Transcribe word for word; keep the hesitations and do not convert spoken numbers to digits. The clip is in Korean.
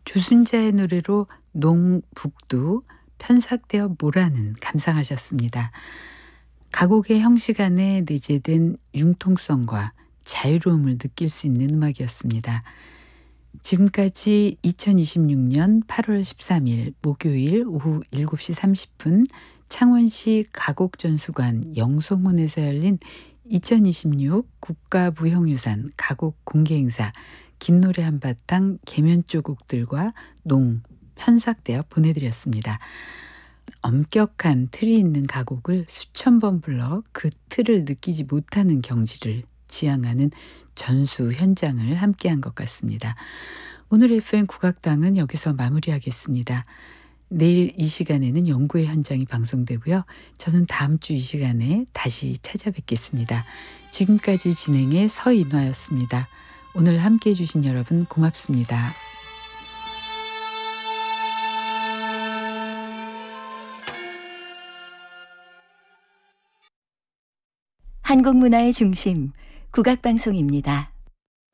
조순자의 노래로 농북두 편삭되어 모라는 감상하셨습니다. 가곡의 형식 안에 내재된 융통성과 자유로움을 느낄 수 있는 음악이었습니다. 지금까지 이천이십육 년 팔월 십삼일 목요일 오후 일곱 시 삼십 분 창원시 가곡전수관 영송원에서 열린 이천이십육 국가무형유산 가곡 공개행사 긴 노래 한바탕 계면조 곡들과 농 편삭되어 보내드렸습니다. 엄격한 틀이 있는 가곡을 수천 번 불러 그 틀을 느끼지 못하는 경지를 지향하는 전수 현장을 함께한 것 같습니다. 오늘 에프엠 국악당은 여기서 마무리하겠습니다. 내일 이 시간에는 연구의 현장이 방송되고요. 저는 다음 주 이 시간에 다시 찾아뵙겠습니다. 지금까지 진행의 서인화였습니다. 오늘 함께해 주신 여러분 고맙습니다. 한국 문화의 중심 국악방송입니다.